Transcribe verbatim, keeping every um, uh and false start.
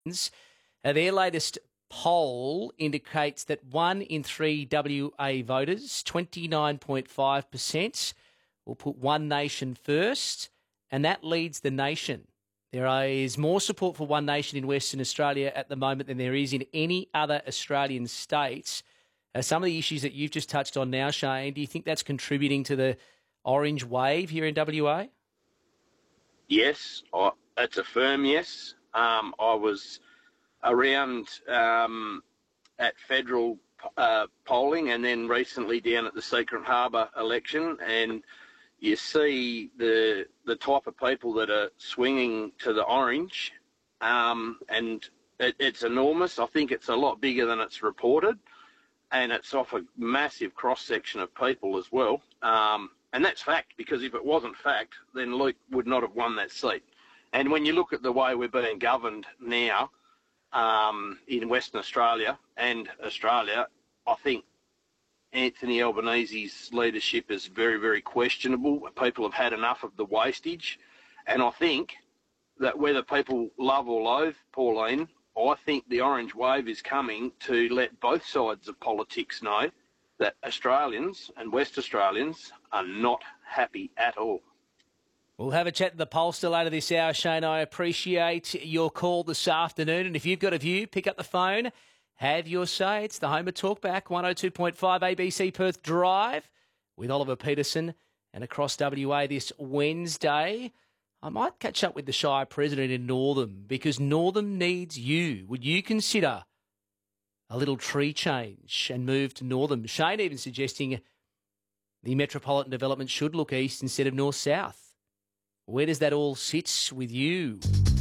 Uh, their latest poll indicates that one in three W A voters, twenty-nine point five percent, will put One Nation first, and that leads the nation. There is more support for One Nation in Western Australia at the moment than there is in any other Australian states. Uh, some of the issues that you've just touched on now, Shane, do you think that's contributing to the orange wave here in W A? Yes, I, it's a firm yes. Um, I was around um, at federal uh, polling and then recently down at the Secret Harbour election, and you see the the type of people that are swinging to the orange, um, and it, it's enormous. I think it's a lot bigger than it's reported, and it's off a massive cross-section of people as well. Um, and that's fact, because if it wasn't fact, then Luke would not have won that seat. And when you look at the way we're being governed now um, in Western Australia and Australia, I think Anthony Albanese's leadership is very, very questionable. People have had enough of the wastage. And I think that whether people love or loathe Pauline, I think the orange wave is coming to let both sides of politics know that Australians and West Australians are not happy at all. We'll have a chat to the pollster later this hour, Shane. I appreciate your call this afternoon. And if you've got a view, pick up the phone. Have your say. It's the home of Talkback, one oh two point five A B C Perth Drive with Oliver Peterson and across W A this Wednesday. I might catch up with the Shire President in Northam because Northam needs you. Would you consider a little tree change and move to Northam? Shane even suggesting the metropolitan development should look east instead of north-south. Where does that all sit with you?